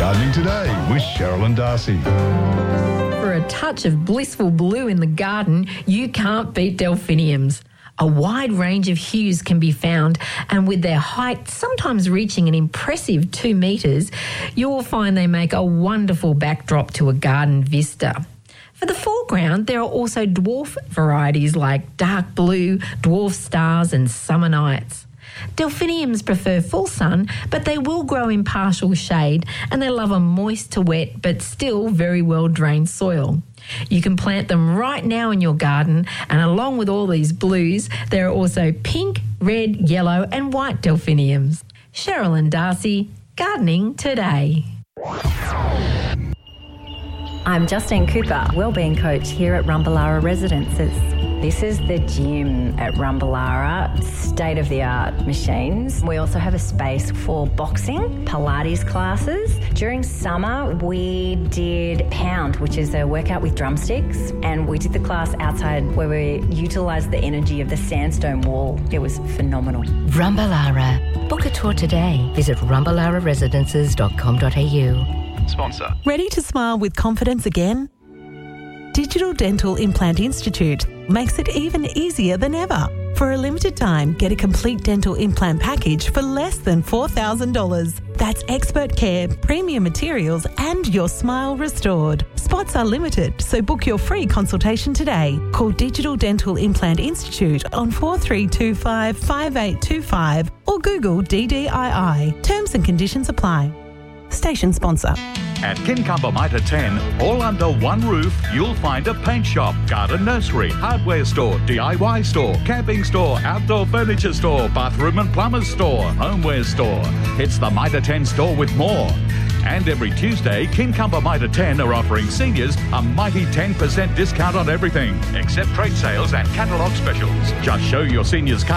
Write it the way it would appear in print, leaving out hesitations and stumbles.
Gardening Today with Cheryl and Darcy. For a touch of blissful blue in the garden, you can't beat delphiniums. A wide range of hues can be found, and with their height sometimes reaching an impressive 2 metres, you will find they make a wonderful backdrop to a garden vista. For the foreground, there are also dwarf varieties like dark blue, dwarf stars and summer nights. Delphiniums prefer full sun, but they will grow in partial shade, and they love a moist to wet but still very well drained soil. You can plant them right now in your garden, and along with all these blues, there are also pink, red, yellow and white delphiniums. Cheryl and Darcy, Gardening Today. I'm Justine Cooper, Wellbeing Coach here at Rumballara Residences. This is the gym at Rumballara, state-of-the-art machines. We also have a space for boxing, Pilates classes. During summer, we did Pound, which is a workout with drumsticks, and we did the class outside where we utilised the energy of the sandstone wall. It was phenomenal. Rumballara. Book a tour today. Visit rumballararesidences.com.au. Sponsor. Ready to smile with confidence again? Digital Dental Implant Institute makes it even easier than ever. For a limited time, get a complete dental implant package for less than $4,000. That's expert care, premium materials and your smile restored. Spots are limited, so book your free consultation today. Call Digital Dental Implant Institute on 4325 5825 or Google DDII. Terms and conditions apply. Station sponsor. At Kincumber Mitre 10, all under one roof, you'll find a paint shop, garden nursery, hardware store, DIY store, camping store, outdoor furniture store, bathroom and plumber's store, homeware store. It's the Mitre 10 store with more. And every Tuesday, Kincumber Mitre 10 are offering seniors a mighty 10% discount on everything, except trade sales and catalogue specials. Just show your seniors